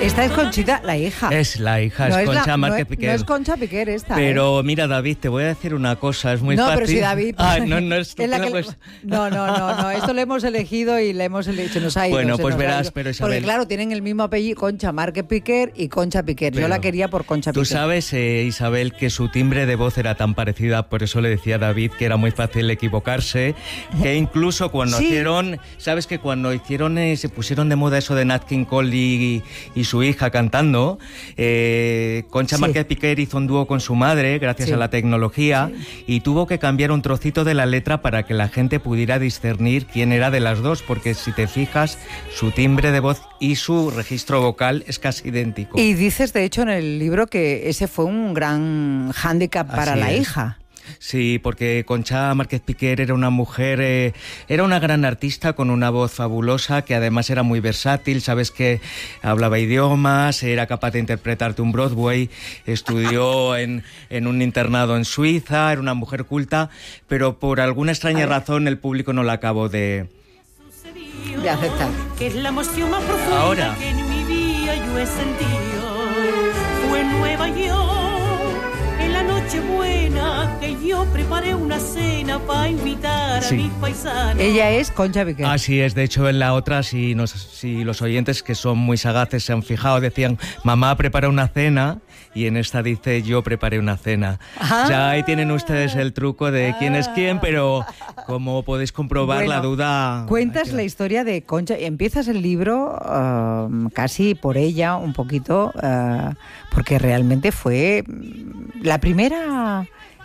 Esta es Conchita, la hija. Es la hija, es Concha Márquez Piquer. No es Concha Piquer esta. Pero mira, David, te voy a decir una cosa, es muy fácil. No, pero si David... no es tú. No, esto lo hemos elegido y le hemos elegido, nos ha ido. Bueno, pues verás, pero Isabel... Porque claro, tienen el mismo apellido, Concha Márquez Piquer y Concha Piquer. Yo la quería por Concha Piquer. Tú sabes, Isabel, que su timbre de voz era tan parecida, por eso le decía a David que era muy fácil equivocarse, que incluso cuando hicieron... ¿Sabes que cuando hicieron, se pusieron de moda eso de Nat King Cole y su hija cantando, Concha Márquez Piquer hizo un dúo con su madre gracias a la tecnología y tuvo que cambiar un trocito de la letra para que la gente pudiera discernir quién era de las dos, porque si te fijas, su timbre de voz y su registro vocal es casi idéntico. Y dices, de hecho, en el libro que ese fue un gran hándicap para la hija. Sí, porque Concha Márquez Piquer era una mujer, era una gran artista con una voz fabulosa, que además era muy versátil, sabes que hablaba idiomas, era capaz de interpretarte un Broadway, estudió en un internado en Suiza, era una mujer culta, pero por alguna extraña razón el público no la acabó de aceptar. Que es la emoción más profunda que en mi vida yo he sentido. Fue en Nueva York, en la noche buena, que yo preparé una cena para invitar a mis paisanos. Ella es Concha Piquer. Así es, de hecho en la otra, si los oyentes que son muy sagaces se han fijado, decían, mamá prepara una cena, y en esta dice, yo preparé una cena. Ya ahí tienen ustedes el truco de quién es quién, pero como podéis comprobar, la duda... Cuentas la historia de Concha, empiezas el libro casi por ella, un poquito, porque realmente fue la primera...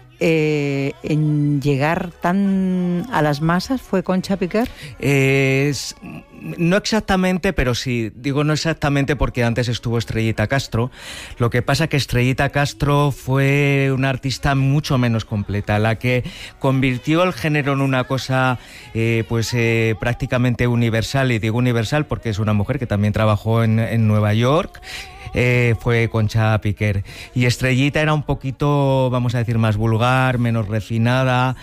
en llegar tan a las masas fue Concha Piquer. No exactamente, pero sí, digo no exactamente porque antes estuvo Estrellita Castro. Lo que pasa que Estrellita Castro fue una artista mucho menos completa, la que convirtió el género en una cosa prácticamente universal, y digo universal porque es una mujer que también trabajó en Nueva York. Fue Concha Piquer, y Estrellita era un poquito, vamos a decir, más vulgar, menos refinada,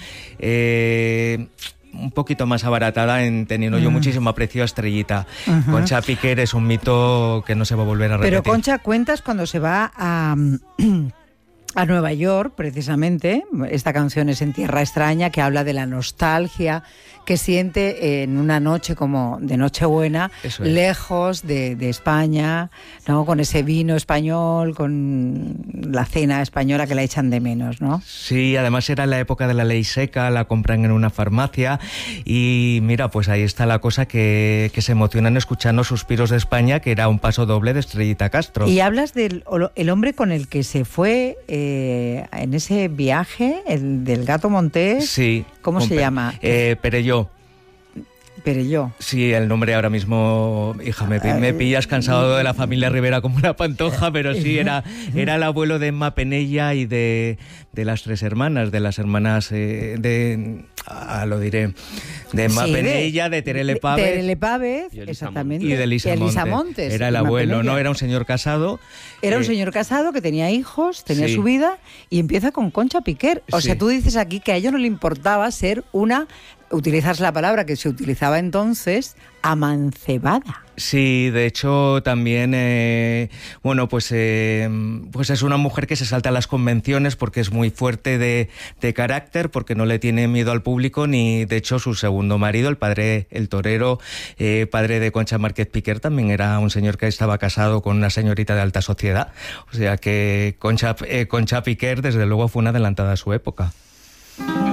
un poquito más abaratada, teniendo yo muchísimo aprecio a Estrellita. Concha Piquer es un mito que no se va a volver a repetir. Pero Concha, cuentas cuando se va a Nueva York, precisamente, esta canción es En Tierra Extraña, que habla de la nostalgia que siente en una noche como de Nochebuena, lejos de España, ¿no? Con ese vino español, con la cena española que la echan de menos, ¿no? Sí, además era la época de la ley seca, la compran en una farmacia, y mira, pues ahí está la cosa, que se emocionan escuchando Suspiros de España, que era un paso doble de Estrellita Castro. Y hablas del hombre con el que se fue en ese viaje, el del Gato Montés. Sí. ¿Cómo se llama? Perelló. Perelló. Sí, el nombre ahora mismo, hija, me pillas cansado de la familia Rivera como una pantoja, pero sí, era el abuelo de Emma Penella y de las tres hermanas, de las hermanas lo diré, de Emma Penella, de Terele Pávez. De Terele Pávez, exactamente. Y de Elisa Montes. Era el abuelo, Penella. ¿No? Era un señor casado. Era un señor casado que tenía hijos, tenía su vida, y empieza con Concha Piquer. O sea, tú dices aquí que a ella no le importaba ser una... Utilizas la palabra que se utilizaba entonces, amancebada. Sí, de hecho también, pues es una mujer que se salta a las convenciones porque es muy fuerte de carácter, porque no le tiene miedo al público, ni de hecho su segundo marido, el padre, el torero, padre de Concha Márquez Piquer, también era un señor que estaba casado con una señorita de alta sociedad. O sea que Concha Piquer desde luego fue una adelantada a su época.